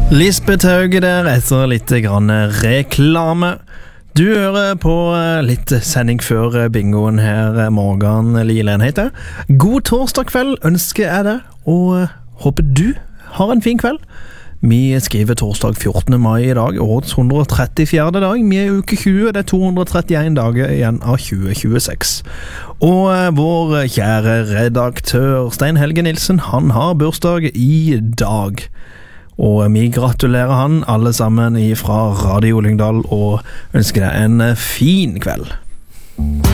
Lisbeth Hauge der etter litt grann reklame. Du hører på litt sending før bingoen her. Morgan Lilen heter. God torsdag kveld ønsker jeg deg, og håper du har en fin kveld. Vi skriver torsdag 14. mai i dag, årets 134. dag. Vi er i uke 20, det er 231 dager igjen av 2026. Og vår kjære redaktør Stein Helge Nilsen, han har bursdag i dag. Og vi gratulerer han alle sammen fra Radio Lyngdal og ønsker deg en fin kveld.